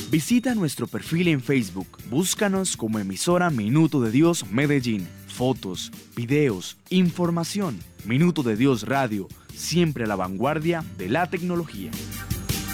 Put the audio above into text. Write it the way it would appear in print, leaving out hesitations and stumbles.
Visita nuestro perfil en Facebook. Búscanos como emisora Minuto de Dios Medellín. Fotos, videos, información. Minuto de Dios Radio, siempre a la vanguardia de la tecnología.